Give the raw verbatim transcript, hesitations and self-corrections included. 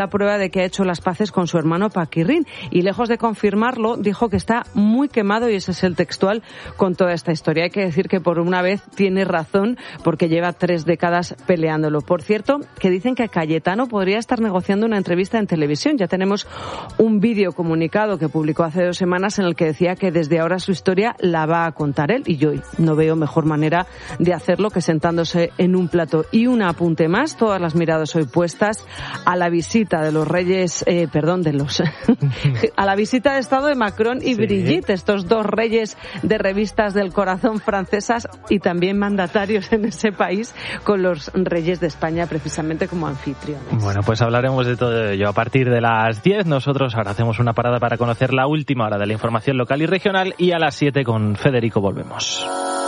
La prueba de que ha hecho las paces con su hermano Paquirrín y lejos de confirmarlo dijo que está muy quemado y ese es el textual con toda esta historia. Hay que decir que por una vez tiene razón porque lleva tres décadas peleándolo. Por cierto, que dicen que Cayetano podría estar negociando una entrevista en televisión. Ya tenemos un vídeo comunicado que publicó hace dos semanas en el que decía que desde ahora su historia la va a contar él y yo no veo mejor manera de hacerlo que sentándose en un plato. Y un apunte más, todas las miradas hoy puestas a la visita de los reyes, eh, perdón, de los a la visita de Estado de Macron y sí. Brigitte, estos dos reyes de revistas del corazón francesas y también mandatarios en ese país, con los reyes de España precisamente como anfitriones. Bueno, pues hablaremos de todo ello a partir de las diez. Nosotros ahora hacemos una parada para conocer la última hora de la información local y regional y a las siete con Federico volvemos.